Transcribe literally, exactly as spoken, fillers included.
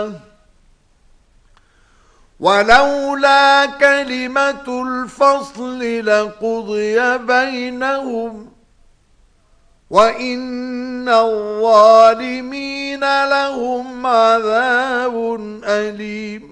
ولولا كلمة الفصل لقضي بينهم وإن الظالمين لهم عذاب أليم.